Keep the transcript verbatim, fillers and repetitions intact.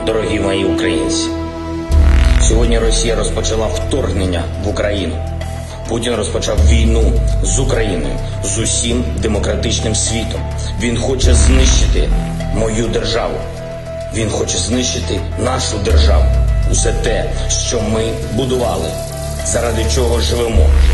Дорогі мої українці, сьогодні Росія розпочала вторгнення в Україну. Путін розпочав війну з Україною, з усім демократичним світом. Він хоче знищити мою державу. Він хоче знищити нашу державу. Усе те, що ми будували, заради чого живемо.